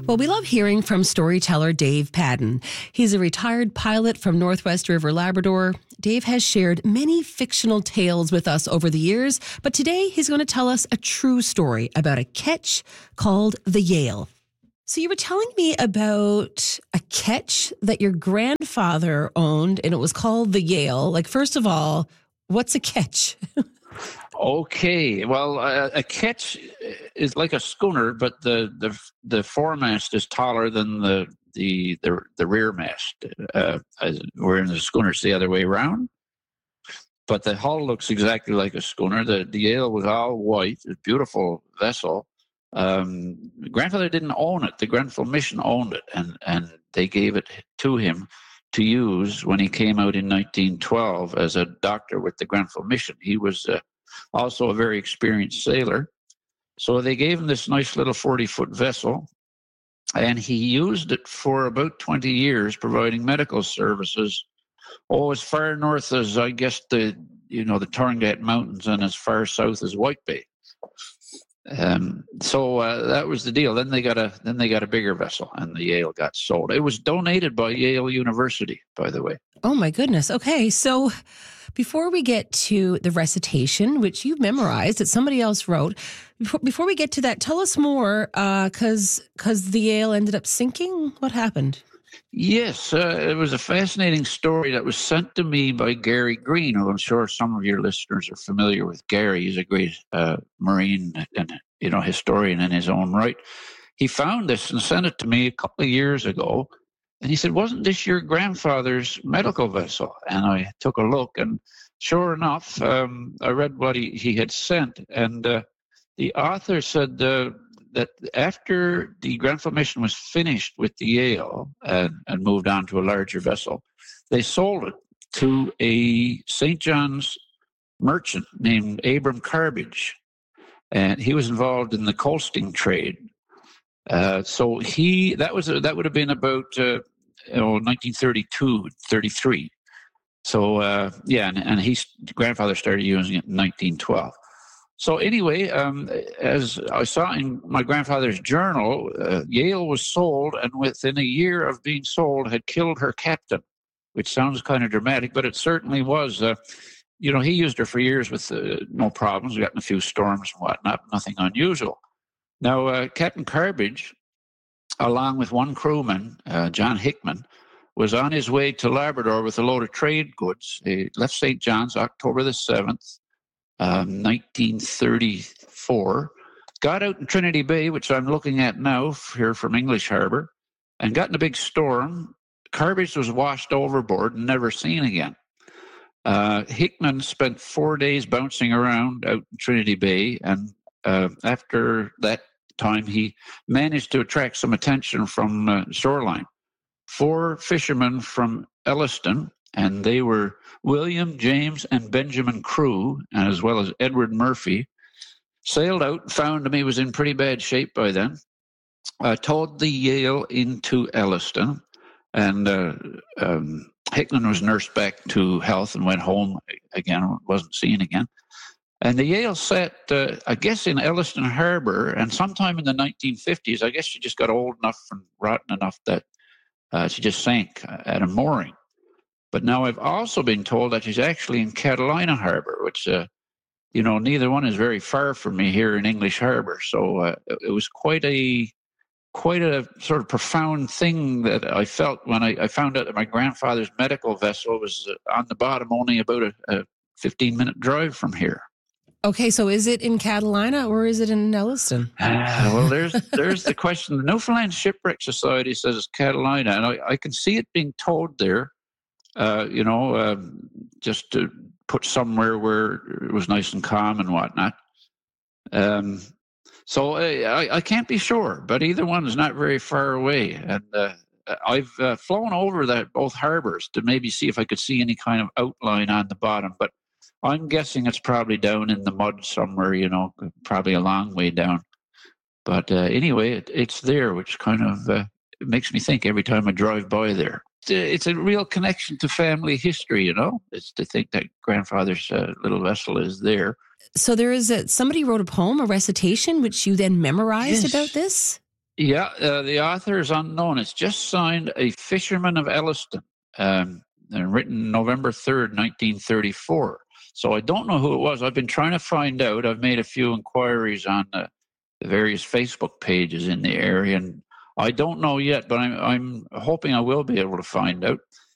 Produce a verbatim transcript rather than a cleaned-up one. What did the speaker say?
Well, we love hearing from storyteller Dave Padden. He's a retired pilot from Northwest River, Labrador. Dave has shared many fictional tales with us over the years, but today he's going to tell us a true story about a ketch called the Yale. So you were telling me about a ketch that your grandfather owned, and it was called the Yale. Like, first of all, what's a ketch? Okay, well, uh, a ketch is like a schooner, but the the the foremast is taller than the the the, the rear mast. Uh, whereas the schooner's the other way around. But the hull looks exactly like a schooner. The the Yale was all white, a beautiful vessel. Um, grandfather didn't own it. The Grenfell Mission owned it, and and they gave it to him to use when he came out in nineteen twelve as a doctor with the Grenfell Mission. He was uh, also a very experienced sailor. So they gave him this nice little forty-foot vessel, and he used it for about twenty years, providing medical services. Oh, as far north as, I guess, the you know the Torngat Mountains, and as far south as White Bay. Um, so uh, that was the deal. Then they got a then they got a bigger vessel, and the Yale got sold. It was donated by Yale University, by the way. Oh my goodness. Okay, so before we get to the recitation, which you memorized, that somebody else wrote, before, before we get to that, tell us more, because uh, because the Yale ended up sinking. What happened? Yes, uh, it was a fascinating story that was sent to me by Gary Green, who I'm sure some of your listeners are familiar with. Gary, he's a great uh, marine and you know historian in his own right. He found this and sent it to me a couple of years ago, and he said, "Wasn't this your grandfather's medical vessel?" And I took a look, and sure enough, um, I read what he, he had sent, and uh, the author said uh, that after the Grenfell Mission was finished with the Yale and, and moved on to a larger vessel, they sold it to a Saint John's merchant named Abram Carbage, and he was involved in the coasting trade. Uh, so he that was a, that would have been about uh, you know nineteen thirty-two, thirty-three. So uh, yeah, and, and his grandfather started using it in nineteen twelve. So anyway, um, as I saw in my grandfather's journal, uh, Yale was sold, and within a year of being sold, had killed her captain, which sounds kind of dramatic, but it certainly was. Uh, you know, he used her for years with uh, no problems. We got in a few storms and whatnot, nothing unusual. Now, uh, Captain Carbage, along with one crewman, uh, John Hickman, was on his way to Labrador with a load of trade goods. He left Saint John's October the seventh. Um, nineteen thirty-four, got out in Trinity Bay, which I'm looking at now here from English Harbor, and got in a big storm. Carbage was washed overboard and never seen again. Uh, Hickman spent four days bouncing around out in Trinity Bay, and uh, after that time, he managed to attract some attention from uh, shoreline. Four fishermen from Elliston, and they were William, James, and Benjamin Crew, as well as Edward Murphy, sailed out and found him. He was in pretty bad shape by then. Uh, towed the Yale into Elliston, and uh, um, Hickman was nursed back to health and went home again, wasn't seen again. And the Yale sat, uh, I guess, in Elliston Harbor, and sometime in the nineteen fifties, I guess she just got old enough and rotten enough that uh, she just sank at a mooring. But now I've also been told that she's actually in Catalina Harbor, which, uh, you know, neither one is very far from me here in English Harbor. So uh, it was quite a quite a sort of profound thing that I felt when I, I found out that my grandfather's medical vessel was uh, on the bottom, only about a, a fifteen-minute drive from here. Okay, so is it in Catalina or is it in Elliston? Uh, well, there's there's the question. The Newfoundland Shipwreck Society says it's Catalina, and I, I can see it being towed there. Uh, you know, uh, just to put somewhere where it was nice and calm and whatnot. Um, so I, I can't be sure, but either one is not very far away. And uh, I've uh, flown over that both harbors to maybe see if I could see any kind of outline on the bottom. But I'm guessing it's probably down in the mud somewhere, you know, probably a long way down. But uh, anyway, it, it's there, which kind of uh, makes me think every time I drive by there. It's a real connection to family history, you know. It's to think that grandfather's uh, little vessel is there. So there is a, somebody wrote a poem, a recitation, which you then memorized yes. about this? Yeah, uh, the author is unknown. It's just signed A Fisherman of Elliston, um, and written November third, nineteen thirty-four. So I don't know who it was. I've been trying to find out. I've made a few inquiries on the, the various Facebook pages in the area, and I don't know yet, but I'm, I'm hoping I will be able to find out.